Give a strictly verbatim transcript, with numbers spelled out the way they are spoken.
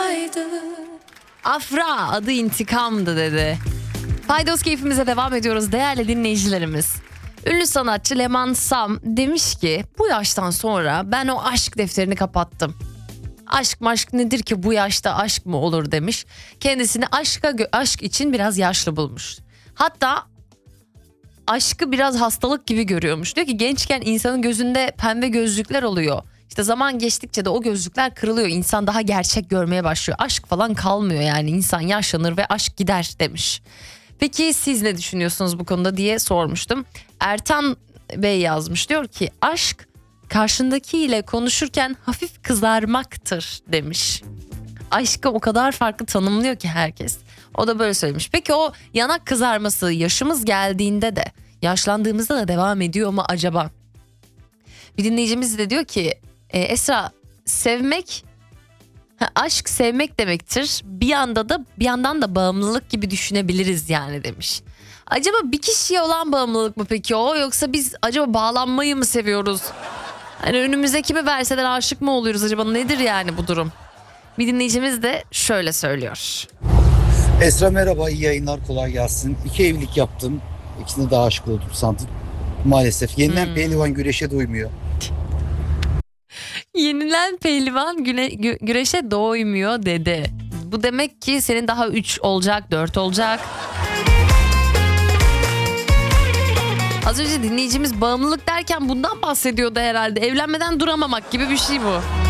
olsaydı. Afra adı intikamdı dedi. Faydos keyfimize devam ediyoruz değerli dinleyicilerimiz. Ünlü sanatçı Leman Sam demiş ki bu yaştan sonra ben o aşk defterini kapattım. Aşk maşk nedir ki bu yaşta aşk mı olur demiş. Kendisini aşka aşk için biraz yaşlı bulmuş. Hatta aşkı biraz hastalık gibi görüyormuş. Diyor ki gençken insanın gözünde pembe gözlükler oluyor. İşte zaman geçtikçe de o gözlükler kırılıyor. İnsan daha gerçek görmeye başlıyor. Aşk falan kalmıyor yani. İnsan yaşlanır ve aşk gider demiş. Peki siz ne düşünüyorsunuz bu konuda diye sormuştum. Ertan Bey yazmış, diyor ki aşk karşındakiyle konuşurken hafif kızarmaktır demiş. Aşkı o kadar farklı tanımlıyor ki herkes. O da böyle söylemiş. Peki o yanak kızarması yaşımız geldiğinde de yaşlandığımızda da devam ediyor mu acaba? Bir dinleyicimiz de diyor ki e, Esra sevmek ha, aşk sevmek demektir. Bir yanda da bir yandan da bağımlılık gibi düşünebiliriz yani demiş. Acaba bir kişiye olan bağımlılık mı peki o, yoksa biz acaba bağlanmayı mı seviyoruz? Hani önümüze kimi verseler aşık mı oluyoruz acaba, nedir yani bu durum? Bir dinleyicimiz de şöyle söylüyor. Esra merhaba, iyi yayınlar, kolay gelsin. İki evlilik yaptım. İkisine de aşık oldum sandım. Maalesef yenilen Hmm. pehlivan güreşe doymuyor. Yenilen pehlivan güne, gü, güreşe doymuyor dedi. Bu demek ki senin daha üç olacak, dört olacak. Az önce dinleyicimiz bağımlılık derken bundan bahsediyordu herhalde. Evlenmeden duramamak gibi bir şey bu.